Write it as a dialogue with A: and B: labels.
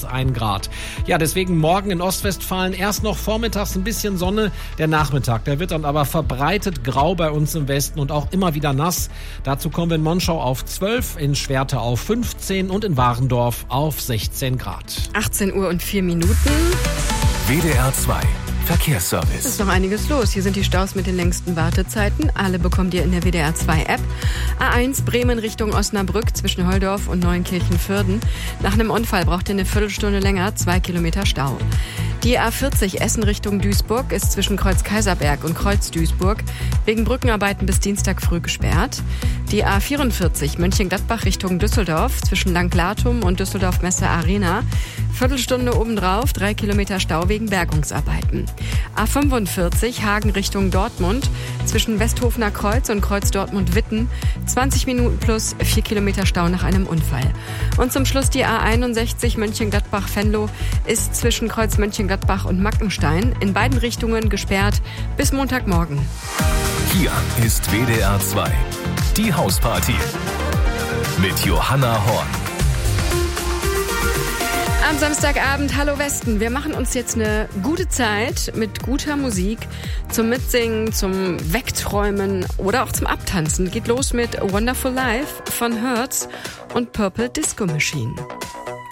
A: plus 1 Grad. Ja, deswegen morgen in Ostwestfalen erst noch vormittags ein bisschen Sonne. Der Nachmittag, der wird dann aber verbreitet grau bei uns im Westen und auch immer wieder nass. Dazu kommen wir in Monschau auf 12, in Schwerte auf 15 und in Warendorf auf 16 Grad.
B: 18 Uhr und 4 Minuten.
C: WDR 2 Verkehrsservice.
B: Es ist noch einiges los. Hier sind die Staus mit den längsten Wartezeiten. Alle bekommt ihr in der WDR 2 App. A1 Bremen Richtung Osnabrück zwischen Holdorf und Neunkirchen-Fürden. Nach einem Unfall braucht ihr eine Viertelstunde länger, 2 Kilometer Stau. Die A40 Essen Richtung Duisburg ist zwischen Kreuz Kaiserberg und Kreuz Duisburg wegen Brückenarbeiten bis Dienstag früh gesperrt. Die A44 Mönchengladbach Richtung Düsseldorf zwischen Langlatum und Düsseldorf Messe Arena. Viertelstunde obendrauf, 3 Kilometer Stau wegen Bergungsarbeiten. A45 Hagen Richtung Dortmund zwischen Westhofener Kreuz und Kreuz Dortmund-Witten. 20 Minuten plus 4 Kilometer Stau nach einem Unfall. Und zum Schluss die A61 Mönchengladbach-Venlo ist zwischen Kreuz Mönchengladbach und Mackenstein in beiden Richtungen gesperrt bis Montagmorgen.
C: Hier ist WDR 2, die Hausparty mit Johanna Horn.
B: Am Samstagabend, hallo Westen. Wir machen uns jetzt eine gute Zeit mit guter Musik zum Mitsingen, zum Wegträumen oder auch zum Abtanzen. Geht los mit Wonderful Life von Hertz und Purple Disco Machine.